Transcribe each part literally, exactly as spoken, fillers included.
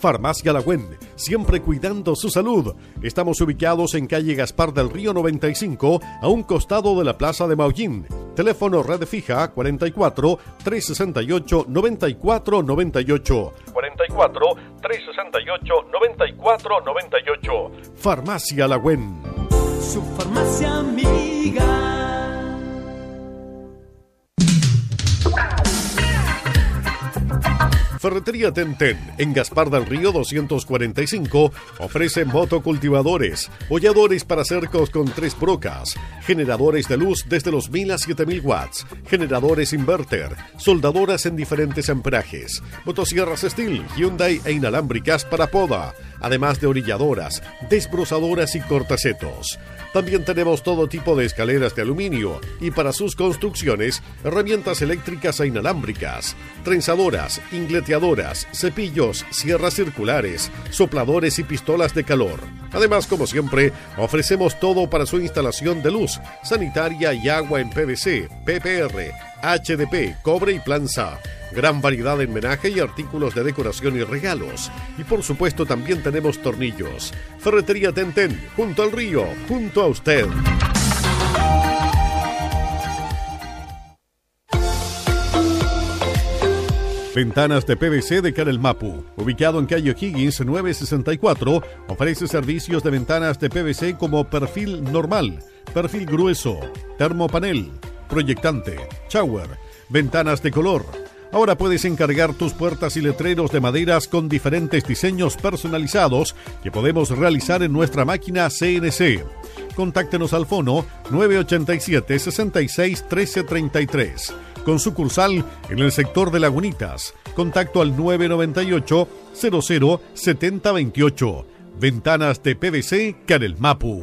Farmacia La Güen, siempre cuidando su salud. Estamos ubicados en calle Gaspar del Río noventa y cinco, a un costado de la Plaza de Maullín. Teléfono red fija cuarenta y cuatro, trescientos sesenta y ocho, noventa y cuatro noventa y ocho. cuarenta y cuatro, trescientos sesenta y ocho, noventa y cuatro noventa y ocho. Farmacia La Güen. Su farmacia amiga. Ferretería Tenten, en Gaspar del Río doscientos cuarenta y cinco, ofrece motocultivadores, holladores para cercos con tres brocas, generadores de luz desde los mil a siete mil watts, generadores inverter, soldadoras en diferentes amperajes, motosierras Steel, Hyundai e inalámbricas para poda, además de orilladoras, desbrozadoras y cortacetos. También tenemos todo tipo de escaleras de aluminio y para sus construcciones, herramientas eléctricas e inalámbricas, trenzadoras, ingleteadoras, cepillos, sierras circulares, sopladores y pistolas de calor. Además, como siempre, ofrecemos todo para su instalación de luz, sanitaria y agua en P V C, P P R, H D P, cobre y planza. Gran variedad en menaje y artículos de decoración y regalos. Y por supuesto también tenemos tornillos. Ferretería Tenten, junto al río, junto a usted. Ventanas de P V C de Canel Mapu, ubicado en calle Higgins novecientos sesenta y cuatro, ofrece servicios de ventanas de P V C como perfil normal, perfil grueso, termopanel, proyectante, shower, ventanas de color. Ahora puedes encargar tus puertas y letreros de maderas con diferentes diseños personalizados que podemos realizar en nuestra máquina C N C. Contáctenos al fono nueve ocho siete, seis seis, uno tres tres tres. Con sucursal en el sector de Lagunitas. Contacto al nueve nueve ocho, cero cero, siete cero dos ocho. Ventanas de P V C Canel Mapu.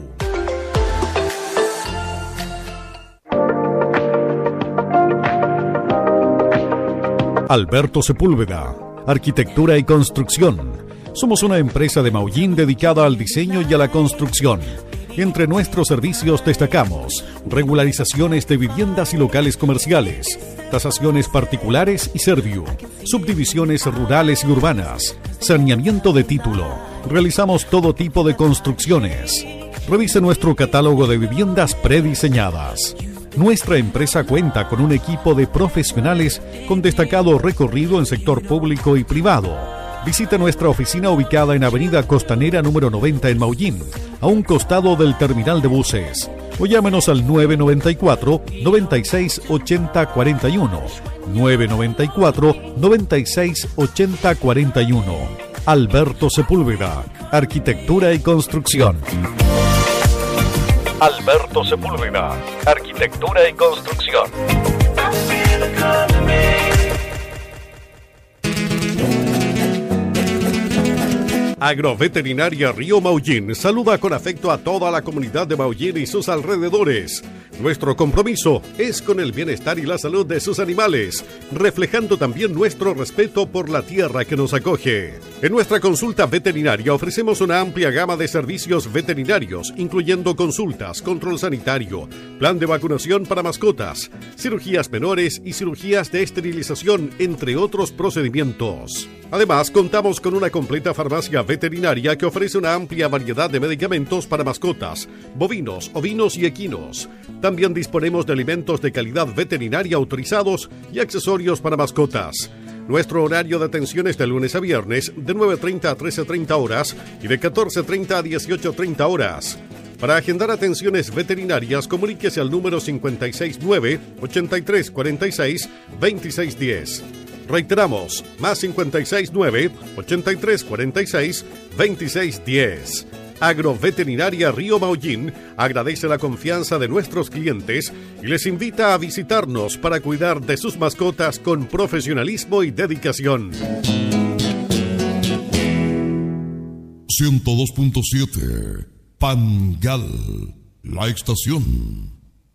Alberto Sepúlveda, Arquitectura y Construcción. Somos una empresa de Maullín dedicada al diseño y a la construcción. Entre nuestros servicios destacamos regularizaciones de viviendas y locales comerciales, tasaciones particulares y serviu, subdivisiones rurales y urbanas, saneamiento de título. Realizamos todo tipo de construcciones. Revise nuestro catálogo de viviendas prediseñadas. Nuestra empresa cuenta con un equipo de profesionales con destacado recorrido en sector público y privado. Visite nuestra oficina ubicada en Avenida Costanera número noventa en Maullín, a un costado del terminal de buses. O llámenos al nueve nueve cuatro, nueve seis, ocho cero cuatro uno, nueve nueve cuatro, nueve seis, ocho cero cuatro uno. Alberto Sepúlveda, Arquitectura y Construcción. Alberto Sepúlveda, Arquitectura y Construcción. Agroveterinaria Río Maullín saluda con afecto a toda la comunidad de Maullín y sus alrededores. Nuestro compromiso es con el bienestar y la salud de sus animales, reflejando también nuestro respeto por la tierra que nos acoge. En nuestra consulta veterinaria ofrecemos una amplia gama de servicios veterinarios, incluyendo consultas, control sanitario, plan de vacunación para mascotas, cirugías menores y cirugías de esterilización, entre otros procedimientos. Además, contamos con una completa farmacia veterinaria que ofrece una amplia variedad de medicamentos para mascotas, bovinos, ovinos y equinos. También disponemos de alimentos de calidad veterinaria autorizados y accesorios para mascotas. Nuestro horario de atención es de lunes a viernes, de nueve treinta a trece treinta horas y de catorce treinta a dieciocho treinta horas. Para agendar atenciones veterinarias, comuníquese al número cinco seis nueve, ocho tres cuatro seis, dos seis uno cero. Reiteramos, más cinco seis nueve, ocho tres cuatro seis, dos seis uno cero. Agroveterinaria Río Maullín agradece la confianza de nuestros clientes y les invita a visitarnos para cuidar de sus mascotas con profesionalismo y dedicación. ciento dos punto siete Pangal, la estación.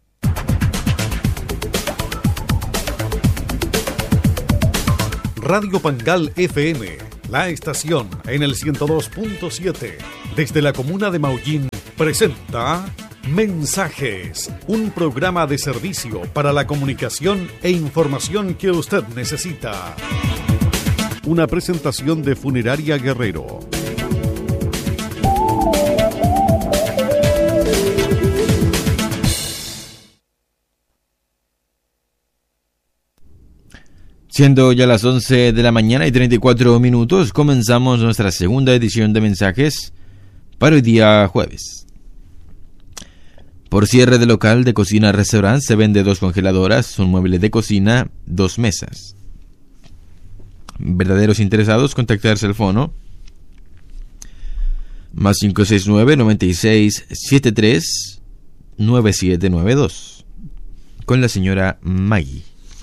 Radio Pangal F M, la estación en el ciento dos punto siete. Desde la comuna de Maullín presenta Mensajes, un programa de servicio para la comunicación e información que usted necesita. una presentación de Funeraria Guerrero. Siendo ya las once de la mañana y treinta y cuatro minutos, comenzamos nuestra segunda edición de mensajes para hoy día jueves. Por cierre de local de cocina-restaurante se vende dos congeladoras, un mueble de cocina, dos mesas. Verdaderos interesados, contactarse al fono más cinco seis nueve, nueve seis siete tres, nueve siete nueve dos con la señora Maggie.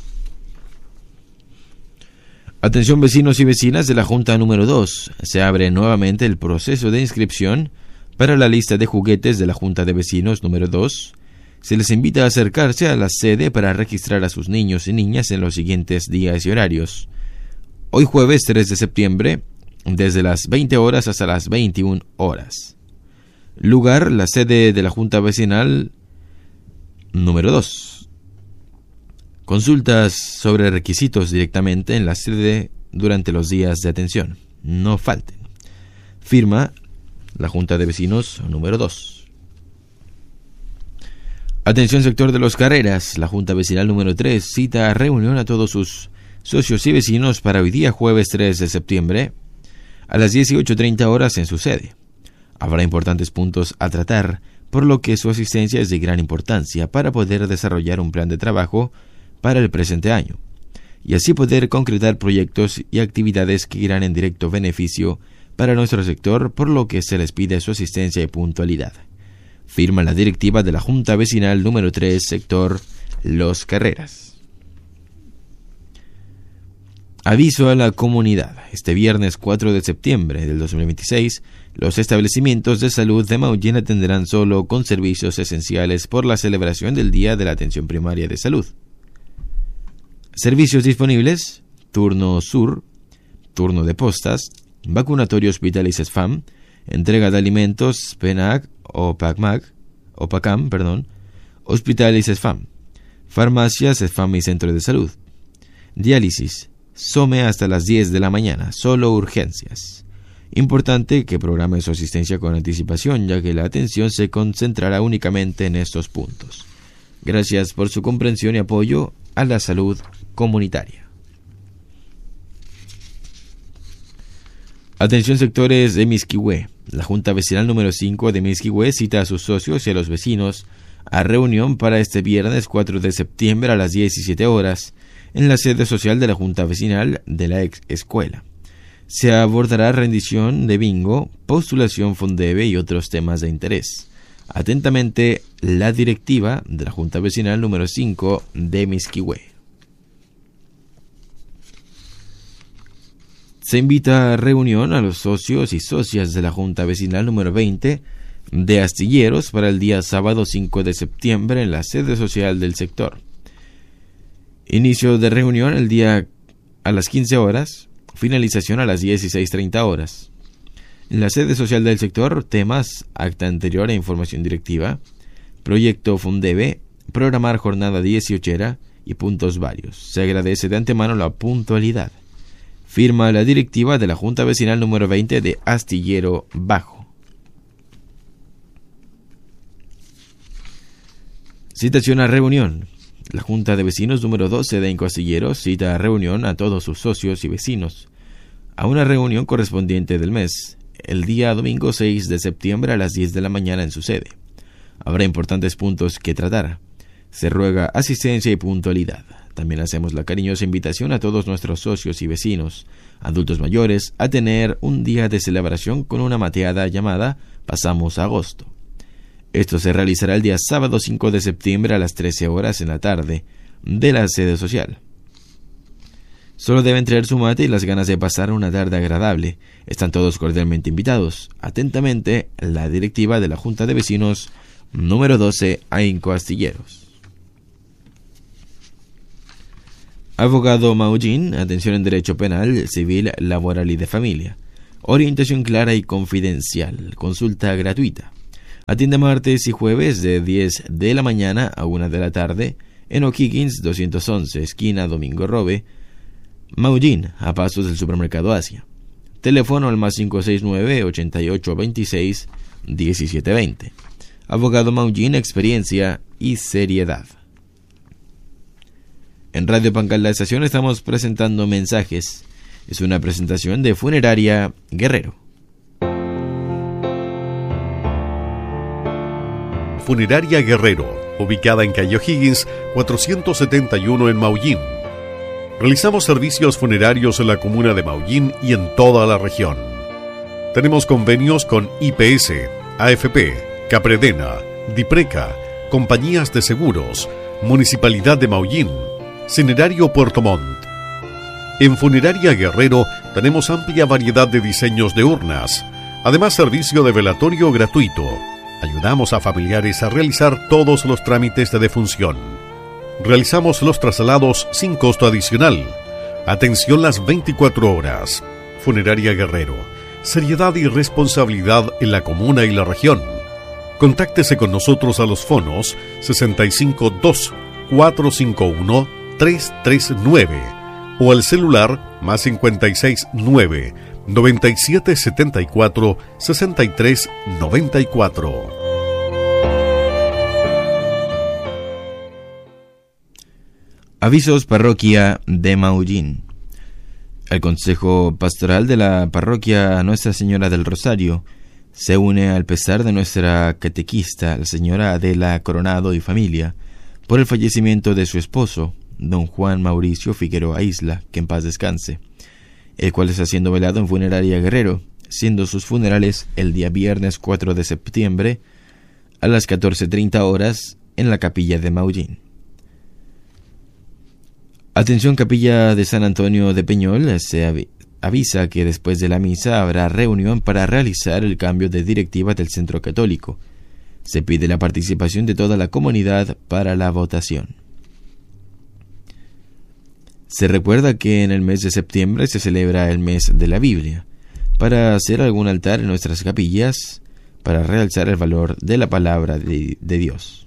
Atención vecinos y vecinas de la Junta número dos. Se abre nuevamente el proceso de inscripción para la lista de juguetes de la Junta de Vecinos número dos. Se les invita a acercarse a la sede para registrar a sus niños y niñas en los siguientes días y horarios. Hoy jueves tres de septiembre, desde las veinte horas hasta las veintiuna horas. Lugar, la sede de la Junta Vecinal número dos. Consultas sobre requisitos directamente en la sede durante los días de atención. No falten. Firma la Junta de Vecinos número dos. Atención sector de Los Carreras. La Junta Vecinal número tres cita a reunión a todos sus socios y vecinos para hoy día jueves tres de septiembre a las dieciocho treinta horas en su sede. Habrá importantes puntos a tratar, por lo que su asistencia es de gran importancia para poder desarrollar un plan de trabajo para el presente año, y así poder concretar proyectos y actividades que irán en directo beneficio para nuestro sector, por lo que se les pide su asistencia y puntualidad. Firma la directiva de la Junta Vecinal número tres, sector Los Carreras. Aviso a la comunidad. Este viernes cuatro de septiembre del dos mil veintiséis, los establecimientos de salud de Maullín atenderán solo con servicios esenciales por la celebración del Día de la Atención Primaria de Salud. Servicios disponibles: turno sur, turno de postas, vacunatorio hospital y CESFAM, entrega de alimentos PENAC o PACMAC, o PACAM, perdón, hospital y CESFAM, farmacia, CESFAM y centro de salud, diálisis, SOME hasta las diez de la mañana, solo urgencias. Importante que programe su asistencia con anticipación, ya que la atención se concentrará únicamente en estos puntos. Gracias por su comprensión y apoyo a la salud comunitaria. Atención sectores de Misquihué. La Junta Vecinal número cinco de Misquihué cita a sus socios y a los vecinos a reunión para este viernes cuatro de septiembre a las diecisiete horas en la sede social de la Junta Vecinal de la ex escuela. Se abordará rendición de bingo, postulación Fondebe y otros temas de interés. Atentamente, la directiva de la Junta Vecinal número cinco de Misquihué. Se invita a reunión a los socios y socias de la Junta Vecinal número veinte de Astilleros para el día sábado cinco de septiembre en la sede social del sector. Inicio de reunión el día a las quince horas, finalización a las dieciséis treinta horas. En la sede social del sector, temas, acta anterior e información directiva, proyecto Fundebe, programar jornada dieciochera y puntos varios. Se agradece de antemano la puntualidad. Firma la directiva de la Junta Vecinal número veinte de Astillero Bajo. Citación a reunión. La Junta de Vecinos número doce de Astillero cita a reunión a todos sus socios y vecinos a una reunión correspondiente del mes, el día domingo seis de septiembre a las diez de la mañana en su sede. Habrá importantes puntos que tratar. Se ruega asistencia y puntualidad. También hacemos la cariñosa invitación a todos nuestros socios y vecinos, adultos mayores, a tener un día de celebración con una mateada llamada Pasamos Agosto. Esto se realizará el día sábado cinco de septiembre a las trece horas en la tarde de la sede social. Solo deben traer su mate y las ganas de pasar una tarde agradable. Están todos cordialmente invitados. Atentamente, la directiva de la Junta de Vecinos número doce, Ainco Astilleros. Abogado Maullín, atención en derecho penal, civil, laboral y de familia. Orientación clara y confidencial. Consulta gratuita. Atiende martes y jueves de diez de la mañana a una de la tarde en O'Higgins doscientos once, esquina Domingo Robe, Maullín, a pasos del supermercado Asia. Teléfono al más cinco seis nueve, ochenta y ocho veintiséis, diecisiete veinte. Abogado Maullín, experiencia y seriedad. En Radio Pangal La Estación estamos presentando Mensajes. Es una presentación de Funeraria Guerrero. Funeraria Guerrero, ubicada en calle O'Higgins, cuatrocientos setenta y uno en Maullín. Realizamos servicios funerarios en la comuna de Maullín y en toda la región. Tenemos convenios con I P S, A F P, Capredena, Dipreca, compañías de seguros, Municipalidad de Maullín, Cinerario Puerto Montt. En Funeraria Guerrero tenemos amplia variedad de diseños de urnas, además servicio de velatorio gratuito. Ayudamos a familiares a realizar todos los trámites de defunción. Realizamos los traslados sin costo adicional. Atención las veinticuatro horas. Funeraria Guerrero. Seriedad y responsabilidad en la comuna y la región. Contáctese con nosotros a los fonos sesenta y cinco dos, cuatro cinco uno, tres tres nueve o al celular más cincuenta y seis nueve, noventa y siete setenta y cuatro, sesenta y tres noventa y cuatro. Avisos Parroquia de Maullín. El Consejo Pastoral de la Parroquia Nuestra Señora del Rosario se une al pesar de nuestra catequista, la señora Adela Coronado y familia, por el fallecimiento de su esposo, don Juan Mauricio Figueroa Isla, que en paz descanse, el cual está siendo velado en Funeraria Guerrero, siendo sus funerales el día viernes cuatro de septiembre a las catorce treinta horas en la capilla de Maullín. Atención Capilla de San Antonio de Peñol, se av- avisa que después de la misa habrá reunión para realizar el cambio de directiva del Centro Católico. Se pide la participación de toda la comunidad para la votación. Se recuerda que en el mes de septiembre se celebra el mes de la Biblia, para hacer algún altar en nuestras capillas, para realzar el valor de la palabra de, de Dios.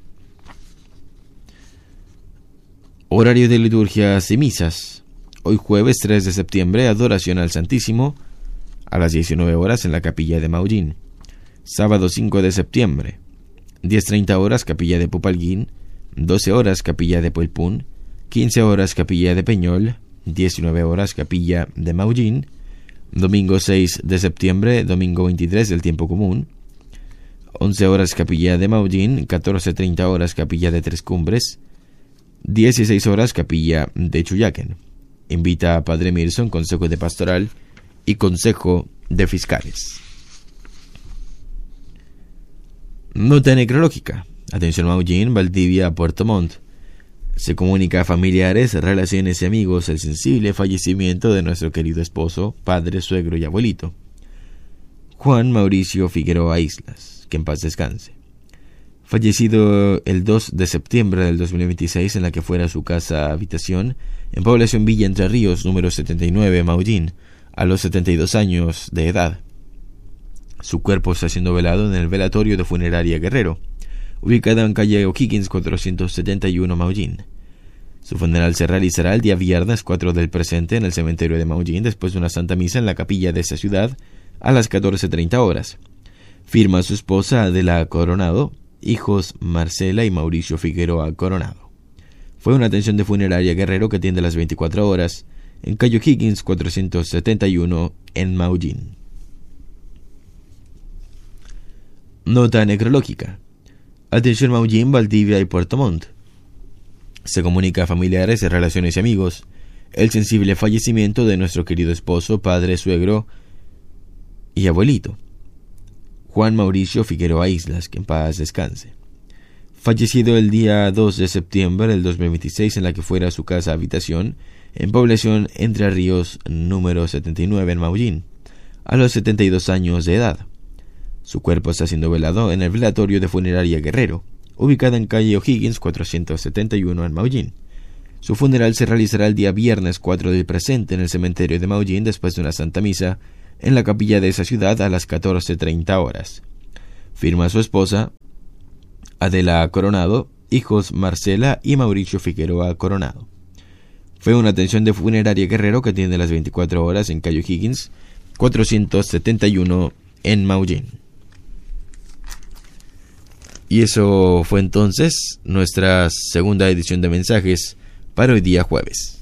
Horario de liturgias y misas. Hoy jueves tres de septiembre, adoración al Santísimo a las diecinueve horas en la capilla de Maullín. Sábado cinco de septiembre, diez treinta horas capilla de Pupalguín, doce horas capilla de Puelpún, quince horas capilla de Peñol, diecinueve horas capilla de Maullín. Domingo seis de septiembre, domingo veintitrés del tiempo común, once horas capilla de Maullín, catorce treinta horas capilla de Tres Cumbres, dieciséis horas capilla de Chuyaquen. Invita a Padre Mirson, Consejo de Pastoral y Consejo de Fiscales. Nota necrológica. Atención Maullín, Valdivia, Puerto Montt. Se comunica a familiares, relaciones y amigos el sensible fallecimiento de nuestro querido esposo, padre, suegro y abuelito, Juan Mauricio Figueroa Islas, que en paz descanse. Fallecido el dos de septiembre del dos mil veintiséis en la que fuera su casa habitación en población Villa Entre Ríos, número setenta y nueve, Maullín, a los setenta y dos años de edad. Su cuerpo está siendo velado en el velatorio de Funeraria Guerrero, ubicada en calle O'Higgins cuatrocientos setenta y uno, Maullín. Su funeral se realizará el día viernes cuatro del presente en el cementerio de Maullín, después de una santa misa en la capilla de esa ciudad a las catorce treinta horas. Firma su esposa Adela Coronado, hijos Marcela y Mauricio Figueroa Coronado. Fue una atención de Funeraria Guerrero que atiende las veinticuatro horas en calle O'Higgins cuatrocientos setenta y uno en Maullín. Nota necrológica. Atención Maullín, Valdivia y Puerto Montt. Se comunica a familiares, relaciones y amigos el sensible fallecimiento de nuestro querido esposo, padre, suegro y abuelito, Juan Mauricio Figueroa Islas, que en paz descanse. Fallecido el día dos de septiembre del dos mil veintiséis en la que fuera su casa habitación en población Entre Ríos, número setenta y nueve en Maullín, a los setenta y dos años de edad. Su cuerpo está siendo velado en el velatorio de Funeraria Guerrero, ubicada en calle O'Higgins cuatrocientos setenta y uno en Maullín. Su funeral se realizará el día viernes cuatro del presente en el cementerio de Maullín después de una santa misa en la capilla de esa ciudad a las catorce treinta horas. Firma su esposa Adela Coronado, hijos Marcela y Mauricio Figueroa Coronado. Fue una atención de Funeraria Guerrero que atiende las veinticuatro horas en Cayo Higgins, cuatrocientos setenta y uno en Maullín. Y eso fue entonces nuestra segunda edición de mensajes para hoy día jueves.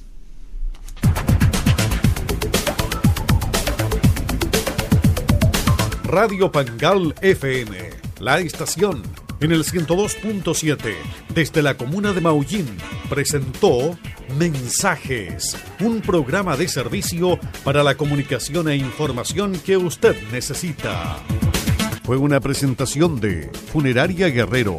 Radio Pangal F M, la estación en el ciento dos punto siete, desde la comuna de Maullín, presentó Mensajes, un programa de servicio para la comunicación e información que usted necesita. Fue una presentación de Funeraria Guerrero.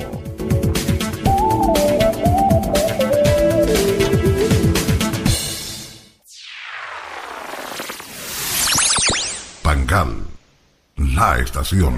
Pangal, la estación.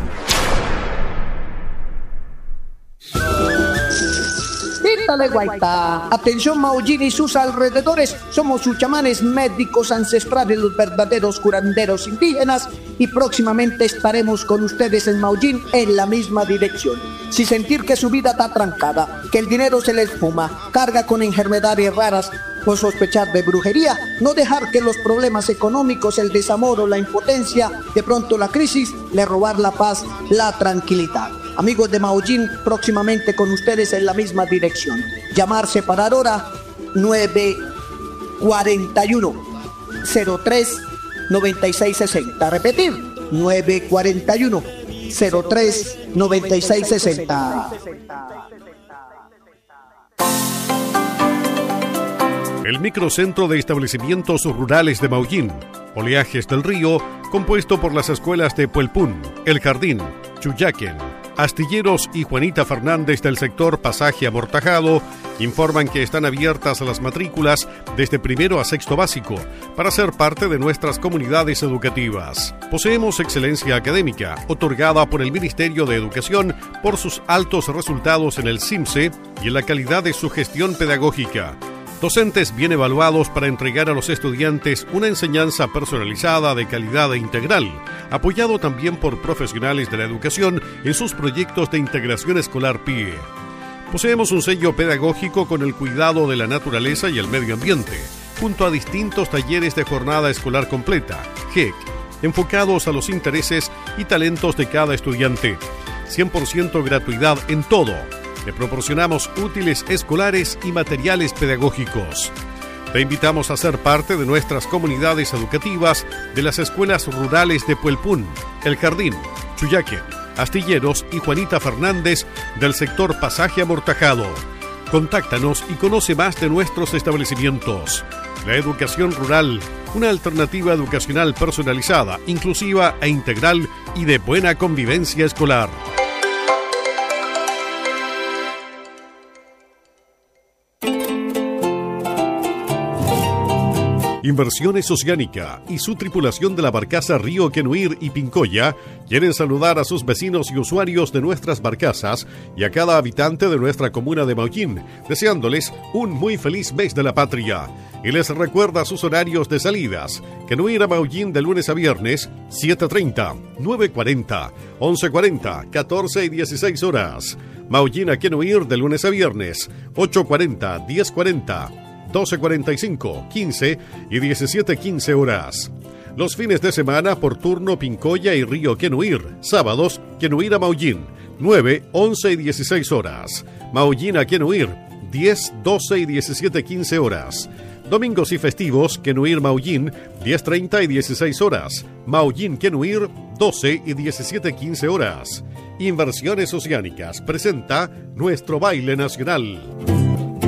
Ítale guaita. Atención Maullín y sus alrededores, somos sus chamanes médicos ancestrales, los verdaderos curanderos indígenas, y próximamente estaremos con ustedes en Maullín en la misma dirección. Si sentir que su vida está trancada, que el dinero se le esfuma, carga con enfermedades raras o sospechar de brujería, no dejar que los problemas económicos, el desamor o la impotencia, de pronto la crisis, le robar la paz, la tranquilidad. Amigos de Maullín, próximamente con ustedes en la misma dirección. Llamar, separar hora nueve cuarenta y uno, cero tres, noventa y seis sesenta. Repetir, nueve cuarenta y uno, cero tres, noventa y seis sesenta. El microcentro de establecimientos rurales de Maullín, Oleajes del Río, compuesto por las escuelas de Puelpún, El Jardín, Chuyaquen, Astilleros y Juanita Fernández del sector Pasaje Amortajado, informan que están abiertas las matrículas desde primero a sexto básico para ser parte de nuestras comunidades educativas. Poseemos excelencia académica, otorgada por el Ministerio de Educación por sus altos resultados en el CIMSE y en la calidad de su gestión pedagógica. Docentes bien evaluados para entregar a los estudiantes una enseñanza personalizada, de calidad e integral, apoyado también por profesionales de la educación en sus proyectos de integración escolar P I E. Poseemos un sello pedagógico con el cuidado de la naturaleza y el medio ambiente, junto a distintos talleres de jornada escolar completa, G E C, enfocados a los intereses y talentos de cada estudiante. cien por ciento gratuidad en todo. Le proporcionamos útiles escolares y materiales pedagógicos. Te invitamos a ser parte de nuestras comunidades educativas de las escuelas rurales de Puelpún, El Jardín, Chuyaquen, Astilleros y Juanita Fernández del sector Pasaje Amortajado. Contáctanos y conoce más de nuestros establecimientos. La educación rural, una alternativa educacional personalizada, inclusiva e integral y de buena convivencia escolar. Inversiones Oceánica y su tripulación de la barcaza Río Quenuir y Pincoya quieren saludar a sus vecinos y usuarios de nuestras barcazas y a cada habitante de nuestra comuna de Maullín, deseándoles un muy feliz mes de la patria. Y les recuerda sus horarios de salidas: Quenuir a Maullín de lunes a viernes, siete treinta, nueve cuarenta, once cuarenta, catorce y dieciséis horas. Maullín a Quenuir de lunes a viernes, ocho cuarenta, diez cuarenta, doce cuarenta y cinco, quince y diecisiete quince horas. Los fines de semana por turno Pincoya y Río Quenuir. Sábados, Quenuir a Maullín, nueve, once y dieciséis horas. Maullín a Quenuir, diez, doce y diecisiete quince horas. Domingos y festivos, Quenuir Maullín, diez treinta y dieciséis horas. Maullín Quenuir, doce y diecisiete quince horas. Inversiones Oceánicas presenta nuestro baile nacional.